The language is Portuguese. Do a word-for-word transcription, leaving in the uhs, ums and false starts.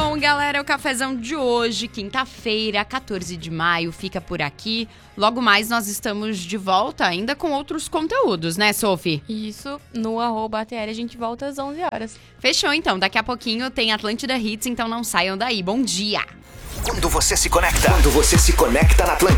Bom, galera, o cafezão de hoje, quinta-feira, quatorze de maio, fica por aqui. Logo mais nós estamos de volta ainda com outros conteúdos, né, Sophie? Isso, no arroba A T L a gente volta às onze horas. Fechou, então. Daqui a pouquinho tem Atlântida Hits, então não saiam daí. Bom dia! Quando você se conecta, quando você se conecta na Atlântida.